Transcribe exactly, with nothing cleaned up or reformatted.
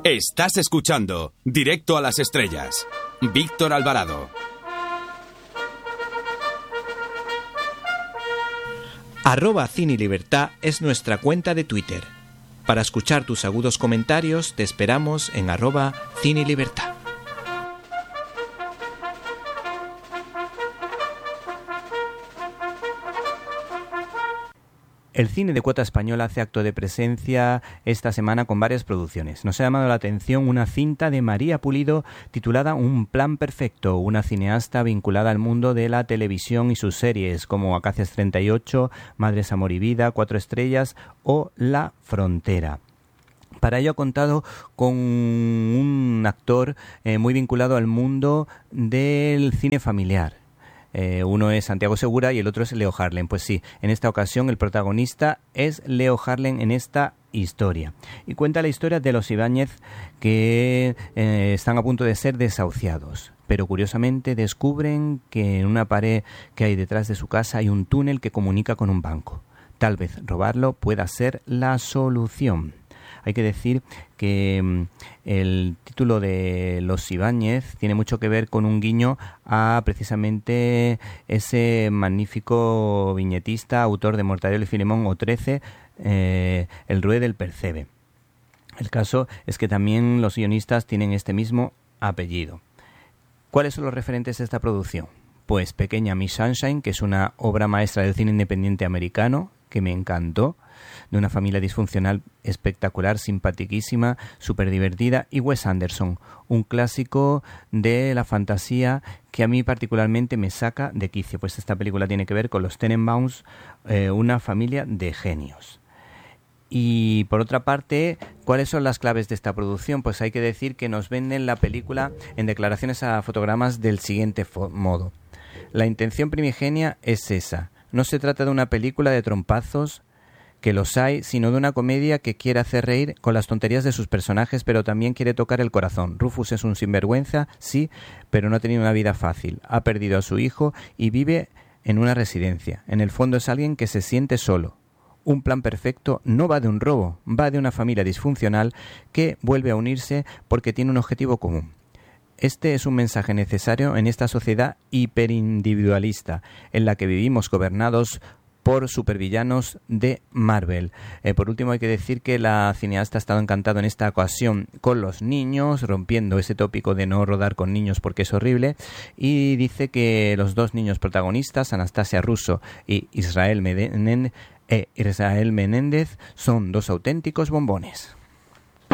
Estás escuchando Directo a las Estrellas. Víctor Alvarado. Arroba Cine Libertad es nuestra cuenta de Twitter. Para escuchar tus agudos comentarios te esperamos en arroba Cine Libertad. El cine de cuota española hace acto de presencia esta semana con varias producciones. Nos ha llamado la atención una cinta de María Pulido titulada Un plan perfecto, una cineasta vinculada al mundo de la televisión y sus series como Acacias treinta y ocho, Madres, Amor y Vida, Cuatro Estrellas o La Frontera. Para ello ha contado con un actor eh, muy vinculado al mundo del cine familiar. Eh, uno es Santiago Segura y el otro es Leo Harlem. Pues sí, en esta ocasión el protagonista es Leo Harlem en esta historia. Y cuenta la historia de los Ibáñez que eh, están a punto de ser desahuciados. Pero curiosamente descubren que en una pared que hay detrás de su casa hay un túnel que comunica con un banco. Tal vez robarlo pueda ser la solución. Hay que decir que mm, el título de Los Ibáñez tiene mucho que ver con un guiño a precisamente ese magnífico viñetista, autor de Mortadelo y Filemón o trece, eh, el Rue del Percebe. El caso es que también los guionistas tienen este mismo apellido. ¿Cuáles son los referentes de esta producción? Pues Pequeña Miss Sunshine, que es una obra maestra del cine independiente americano, que me encantó, de una familia disfuncional espectacular, simpaticísima, súper divertida, y Wes Anderson, un clásico de la fantasía que a mí particularmente me saca de quicio, pues esta película tiene que ver con los Tenenbaums, eh, una familia de genios. Y por otra parte, ¿cuáles son las claves de esta producción? Pues hay que decir que nos venden la película en declaraciones a fotogramas del siguiente fo- modo. La intención primigenia es esa. No se trata de una película de trompazos, que los hay, sino de una comedia que quiere hacer reír con las tonterías de sus personajes, pero también quiere tocar el corazón. Rufus es un sinvergüenza, sí, pero no ha tenido una vida fácil. Ha perdido a su hijo y vive en una residencia. En el fondo es alguien que se siente solo. Un plan perfecto no va de un robo, va de una familia disfuncional que vuelve a unirse porque tiene un objetivo común. Este es un mensaje necesario en esta sociedad hiperindividualista, en la que vivimos gobernados por supervillanos de Marvel. Eh, por último hay que decir que la cineasta ha estado encantada en esta ocasión con los niños, rompiendo ese tópico de no rodar con niños porque es horrible, y dice que los dos niños protagonistas, Anastasia Russo y Israel Menéndez, eh, Israel Menéndez, son dos auténticos bombones.